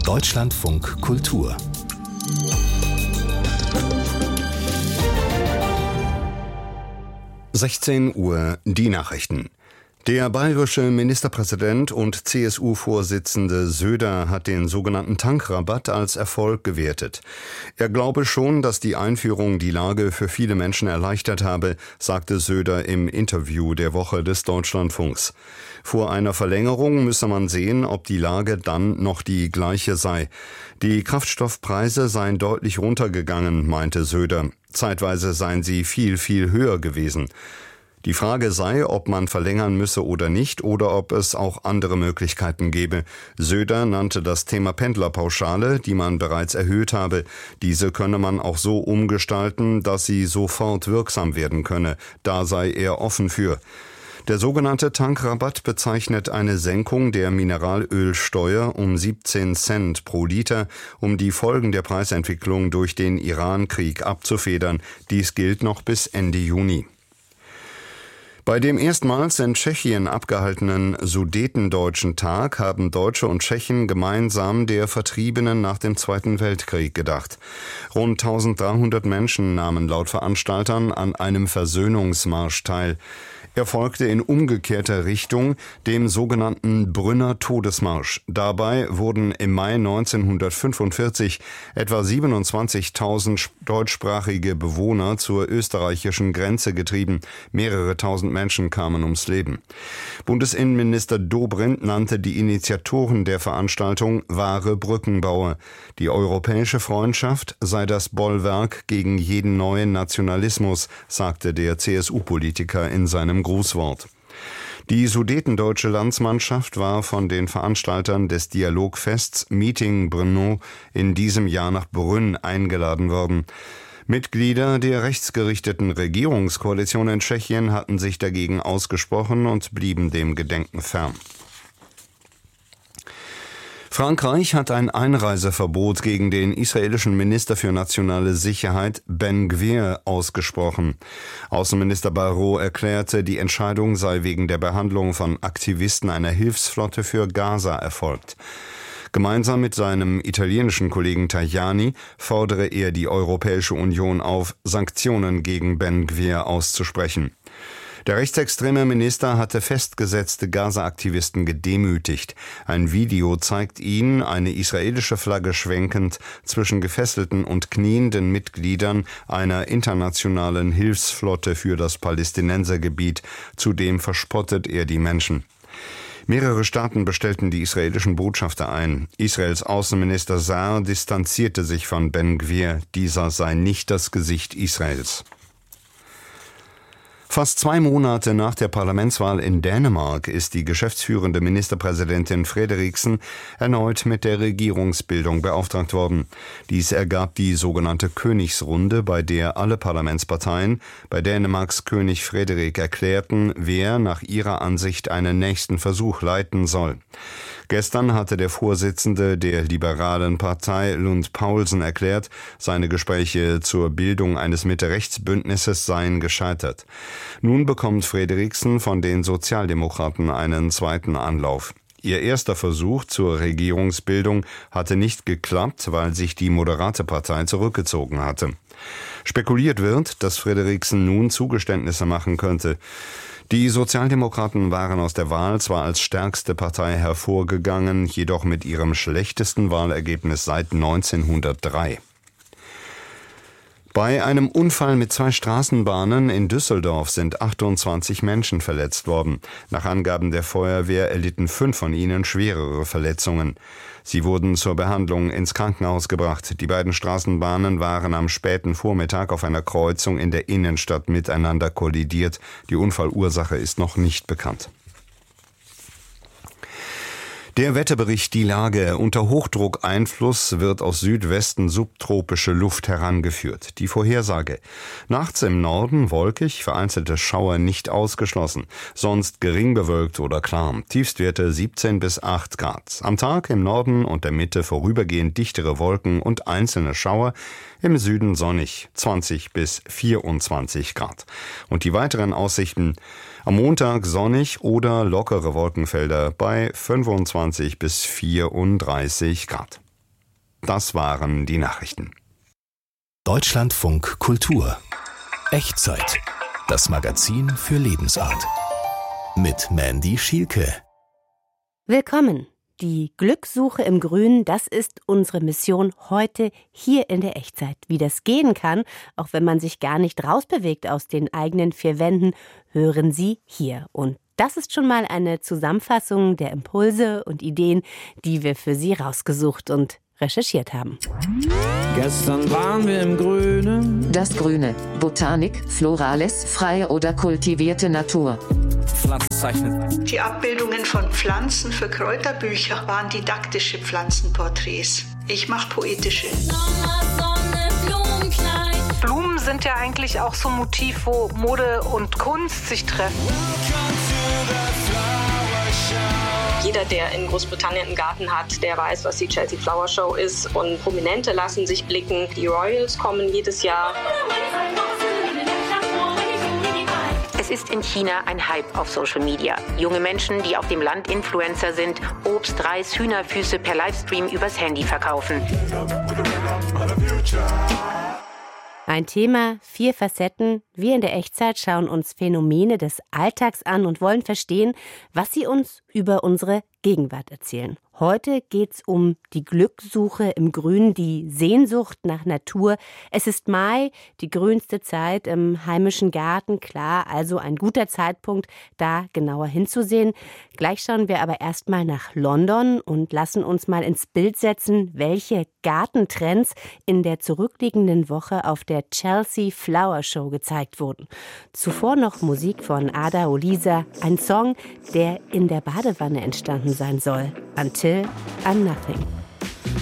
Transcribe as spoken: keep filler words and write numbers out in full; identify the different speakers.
Speaker 1: Deutschlandfunk Kultur. sechzehn Uhr, die Nachrichten. Der bayerische Ministerpräsident und C S U-Vorsitzende Söder hat den sogenannten Tankrabatt als Erfolg gewertet. Er glaube schon, dass die Einführung die Lage für viele Menschen erleichtert habe, sagte Söder im Interview der Woche des Deutschlandfunks. Vor einer Verlängerung müsse man sehen, ob die Lage dann noch die gleiche sei. Die Kraftstoffpreise seien deutlich runtergegangen, meinte Söder. Zeitweise seien sie viel, viel höher gewesen. Die Frage sei, ob man verlängern müsse oder nicht oder ob es auch andere Möglichkeiten gäbe. Söder nannte das Thema Pendlerpauschale, die man bereits erhöht habe. Diese könne man auch so umgestalten, dass sie sofort wirksam werden könne. Da sei er offen für. Der sogenannte Tankrabatt bezeichnet eine Senkung der Mineralölsteuer um siebzehn Cent pro Liter, um die Folgen der Preisentwicklung durch den Iran-Krieg abzufedern. Dies gilt noch bis Ende Juni. Bei dem erstmals in Tschechien abgehaltenen Sudetendeutschen Tag haben Deutsche und Tschechen gemeinsam der Vertriebenen nach dem Zweiten Weltkrieg gedacht. Rund eintausenddreihundert Menschen nahmen laut Veranstaltern an einem Versöhnungsmarsch teil. Er folgte in umgekehrter Richtung dem sogenannten Brünner Todesmarsch. Dabei wurden im Mai neunzehnhundertfünfundvierzig etwa siebenundzwanzigtausend deutschsprachige Bewohner zur österreichischen Grenze getrieben. Mehrere tausend Menschen kamen ums Leben. Bundesinnenminister Dobrindt nannte die Initiatoren der Veranstaltung wahre Brückenbauer. Die europäische Freundschaft sei das Bollwerk gegen jeden neuen Nationalismus, sagte der C S U-Politiker in seinem Grußwort. Die sudetendeutsche Landsmannschaft war von den Veranstaltern des Dialogfests Meeting Brno in diesem Jahr nach Brünn eingeladen worden. Mitglieder der rechtsgerichteten Regierungskoalition in Tschechien hatten sich dagegen ausgesprochen und blieben dem Gedenken fern. Frankreich hat ein Einreiseverbot gegen den israelischen Minister für nationale Sicherheit Ben Gvir ausgesprochen. Außenminister Barrot erklärte, die Entscheidung sei wegen der Behandlung von Aktivisten einer Hilfsflotte für Gaza erfolgt. Gemeinsam mit seinem italienischen Kollegen Tajani fordere er die Europäische Union auf, Sanktionen gegen Ben Gvir auszusprechen. Der rechtsextreme Minister hatte festgesetzte Gaza-Aktivisten gedemütigt. Ein Video zeigt ihn, eine israelische Flagge schwenkend, zwischen gefesselten und knienden Mitgliedern einer internationalen Hilfsflotte für das Palästinensergebiet. Zudem verspottet er die Menschen. Mehrere Staaten bestellten die israelischen Botschafter ein. Israels Außenminister Saar distanzierte sich von Ben Gvir. Dieser sei nicht das Gesicht Israels. Fast zwei Monate nach der Parlamentswahl in Dänemark ist die geschäftsführende Ministerpräsidentin Frederiksen erneut mit der Regierungsbildung beauftragt worden. Dies ergab die sogenannte Königsrunde, bei der alle Parlamentsparteien bei Dänemarks König Frederik erklärten, wer nach ihrer Ansicht einen nächsten Versuch leiten soll. Gestern hatte der Vorsitzende der liberalen Partei Lund Poulsen erklärt, seine Gespräche zur Bildung eines Mitte-Rechts-Bündnisses seien gescheitert. Nun bekommt Frederiksen von den Sozialdemokraten einen zweiten Anlauf. Ihr erster Versuch zur Regierungsbildung hatte nicht geklappt, weil sich die moderate Partei zurückgezogen hatte. Spekuliert wird, dass Frederiksen nun Zugeständnisse machen könnte. Die Sozialdemokraten waren aus der Wahl zwar als stärkste Partei hervorgegangen, jedoch mit ihrem schlechtesten Wahlergebnis seit neunzehnhundertdrei. Bei einem Unfall mit zwei Straßenbahnen in Düsseldorf sind achtundzwanzig Menschen verletzt worden. Nach Angaben der Feuerwehr erlitten fünf von ihnen schwerere Verletzungen. Sie wurden zur Behandlung ins Krankenhaus gebracht. Die beiden Straßenbahnen waren am späten Vormittag auf einer Kreuzung in der Innenstadt miteinander kollidiert. Die Unfallursache ist noch nicht bekannt. Der Wetterbericht Die Lage. Unter Hochdruckeinfluss wird aus Südwesten subtropische Luft herangeführt. Die Vorhersage. Nachts im Norden wolkig, vereinzelte Schauer nicht ausgeschlossen. Sonst gering bewölkt oder klar. Tiefstwerte siebzehn bis acht Grad. Am Tag im Norden und der Mitte vorübergehend dichtere Wolken und einzelne Schauer. Im Süden sonnig, zwanzig bis vierundzwanzig Grad. Und die weiteren Aussichten: am Montag sonnig oder lockere Wolkenfelder bei fünfundzwanzig bis vierunddreißig Grad. Das waren die Nachrichten.
Speaker 2: Deutschlandfunk Kultur. Echtzeit. Das Magazin für Lebensart. Mit Mandy Schielke.
Speaker 3: Willkommen. Die Glückssuche im Grünen, das ist unsere Mission heute hier in der Echtzeit. Wie das gehen kann, auch wenn man sich gar nicht rausbewegt aus den eigenen vier Wänden, hören Sie hier. Und das ist schon mal eine Zusammenfassung der Impulse und Ideen, die wir für Sie rausgesucht und recherchiert haben.
Speaker 4: Gestern waren wir im Grünen.
Speaker 5: Das Grüne. Botanik, Florales, freie oder kultivierte Natur.
Speaker 4: Pflanzenzeichnen.
Speaker 6: Die Abbildungen von Pflanzen für Kräuterbücher waren didaktische Pflanzenporträts. Ich mache poetische.
Speaker 7: Blumen sind ja eigentlich auch so ein Motiv, wo Mode und Kunst sich treffen.
Speaker 8: Jeder, der in Großbritannien einen Garten hat, der weiß, was die Chelsea Flower Show ist. Und Prominente lassen sich blicken. Die Royals kommen jedes Jahr.
Speaker 9: Es ist in China ein Hype auf Social Media. Junge Menschen, die auf dem Land Influencer sind, Obst, Reis, Hühnerfüße per Livestream übers Handy verkaufen.
Speaker 3: Ein Thema, vier Facetten. Wir in der Echtzeit schauen uns Phänomene des Alltags an und wollen verstehen, was sie uns über unsere Gegenwart erzählen. Heute geht's um die Glückssuche im Grün, die Sehnsucht nach Natur. Es ist Mai, die grünste Zeit im heimischen Garten. Klar, also ein guter Zeitpunkt, da genauer hinzusehen. Gleich schauen wir aber erstmal nach London und lassen uns mal ins Bild setzen, welche Gartentrends in der zurückliegenden Woche auf der Chelsea Flower Show gezeigt wurden. Zuvor noch Musik von Ada Olisa, ein Song, der in der Badewanne entstanden sein soll. Until I'm Nothing.